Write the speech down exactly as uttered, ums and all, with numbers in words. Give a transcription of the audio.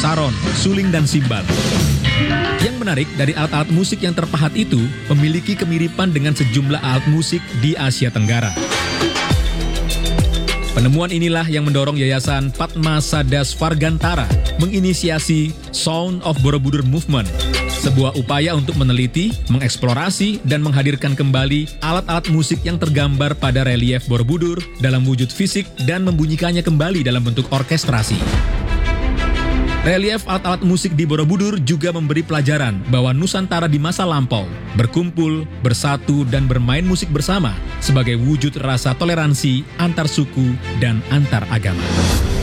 saron, suling, dan simbal. Yang menarik dari alat-alat musik yang terpahat itu memiliki kemiripan dengan sejumlah alat musik di Asia Tenggara. Penemuan inilah yang mendorong Yayasan Padmasada Svargantara menginisiasi Sound of Borobudur Movement, sebuah upaya untuk meneliti, mengeksplorasi, dan menghadirkan kembali alat-alat musik yang tergambar pada relief Borobudur dalam wujud fisik dan membunyikannya kembali dalam bentuk orkestrasi. Relief alat-alat musik di Borobudur juga memberi pelajaran bahwa Nusantara di masa lampau berkumpul, bersatu, dan bermain musik bersama sebagai wujud rasa toleransi antar suku dan antar agama.